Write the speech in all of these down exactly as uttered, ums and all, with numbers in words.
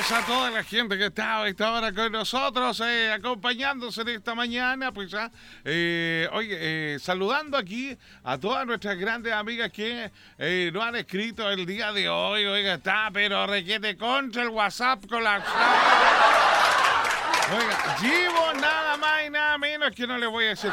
Gracias a toda la gente que está a esta hora con nosotros, eh, acompañándose en esta mañana, pues ya, eh, oye, eh, saludando aquí a todas nuestras grandes amigas que eh, nos han escrito el día de hoy. Oiga, está, pero requiere contra el WhatsApp colapsado. Oiga, llevo nada más y nada menos que no le voy a decir.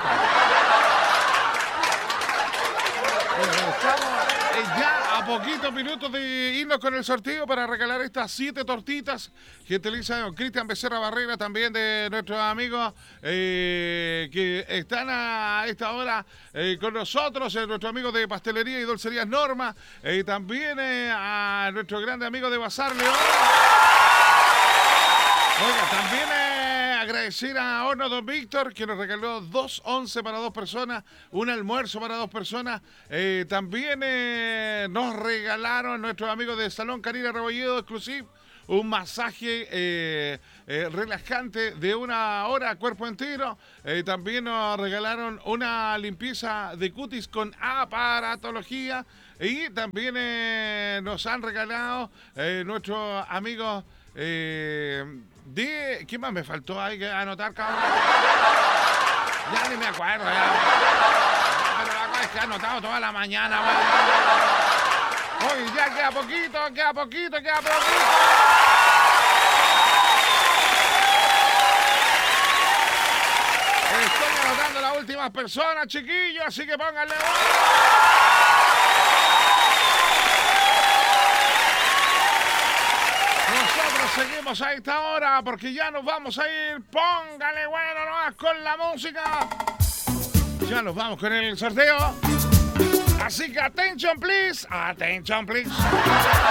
Estamos eh, ya a poquitos minutos de irnos con el sorteo para regalar estas siete tortitas que utiliza don Cristian Becerra Barrera, también de nuestros amigos eh, que están a esta hora eh, con nosotros, eh, nuestros amigos de Pastelería y Dulcerías Norma, eh, también eh, a nuestro grande amigo de Bazar León. Oiga, también eh, agradecer a Horno Don Víctor, que nos regaló dos once para dos personas, un almuerzo para dos personas. Eh, también eh, nos regalaron nuestros amigos de Salón Karina Rebolledo Exclusive un masaje eh, eh, relajante de una hora a cuerpo entero. Eh, también nos regalaron una limpieza de cutis con aparatología. Y también eh, nos han regalado eh, nuestros amigos... Eh, de... ¿Qué más me faltó? Hay que anotar, cabrón. Ya ni me acuerdo, ya. Pero la cosa es que he anotado toda la mañana, weón. Oye, ya queda poquito, queda poquito, queda poquito. Estoy anotando las últimas personas, chiquillos, así que pónganle. Nosotros seguimos a esta hora porque ya nos vamos a ir. Póngale bueno nomás con la música. Ya nos vamos con el sorteo. Así que attention please. Attention please.